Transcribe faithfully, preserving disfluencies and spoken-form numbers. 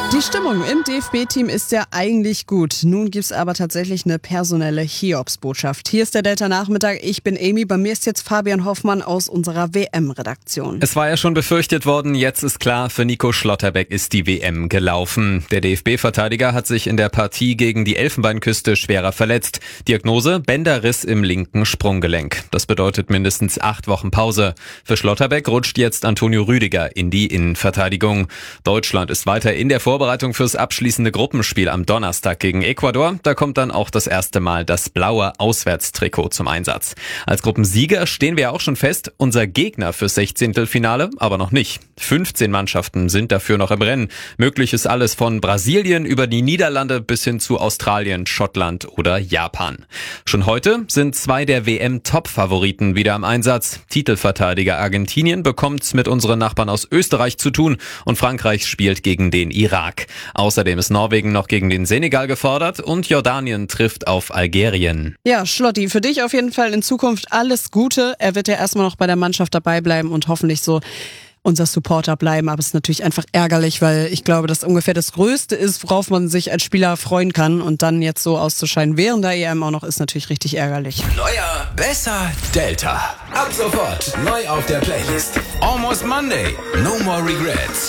Die Stimmung im D F B-Team ist ja eigentlich gut. Nun gibt's aber tatsächlich eine personelle Hiobsbotschaft. Hier ist der Delta-Nachmittag. Ich bin Amy. Bei mir ist jetzt Fabian Hoffmann aus unserer W M-Redaktion. Es war ja schon befürchtet worden. Jetzt ist klar, für Nico Schlotterbeck ist die W M gelaufen. Der D F B-Verteidiger hat sich in der Partie gegen die Elfenbeinküste schwerer verletzt. Diagnose: Bänderriss im linken Sprunggelenk. Das bedeutet mindestens acht Wochen Pause. Für Schlotterbeck rutscht jetzt Antonio Rüdiger in die Innenverteidigung. Deutschland ist weiter in der Vorbereitung fürs abschließende Gruppenspiel am Donnerstag gegen Ecuador. Da kommt dann auch das erste Mal das blaue Auswärtstrikot zum Einsatz. Als Gruppensieger stehen wir auch schon fest. Unser Gegner fürs Sechzehntelfinale aber noch nicht. fünfzehn Mannschaften sind dafür noch im Rennen. Möglich ist alles von Brasilien über die Niederlande bis hin zu Australien, Schottland oder Japan. Schon heute sind zwei der W M-Top-Favoriten wieder am Einsatz. Titelverteidiger Argentinien bekommt mit unseren Nachbarn aus Österreich zu tun und Frankreich spielt gegen den Irak. Außerdem ist Norwegen noch gegen den Senegal gefordert und Jordanien trifft auf Algerien. Ja, Schlotti, für dich auf jeden Fall in Zukunft alles Gute. Er wird ja erstmal noch bei der Mannschaft dabei bleiben und hoffentlich so unser Supporter bleiben. Aber es ist natürlich einfach ärgerlich, weil ich glaube, das ungefähr das Größte ist, worauf man sich als Spieler freuen kann. Und dann jetzt so auszuscheiden während der E M auch noch, ist natürlich richtig ärgerlich. Neuer, besser, Delta. Ab sofort neu auf der Playlist. Almost Monday. No more regrets.